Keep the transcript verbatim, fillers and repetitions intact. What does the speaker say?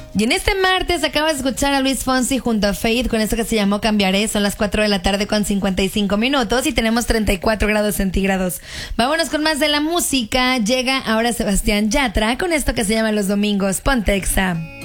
Y en este martes acabas de escuchar a Luis Fonsi junto a Faith con esto que se llamó Cambiaré. Son las cuatro de la tarde con cincuenta y cinco minutos y tenemos treinta y cuatro grados centígrados. Vámonos con más de la música. Llega ahora Sebastián Yatra con esto que se llama Los Domingos. Ponte Exa.